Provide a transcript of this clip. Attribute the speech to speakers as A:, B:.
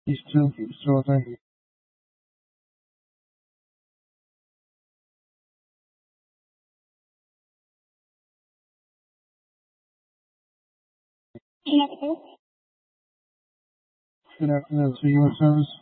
A: He's still thinking. Good afternoon. So you in service?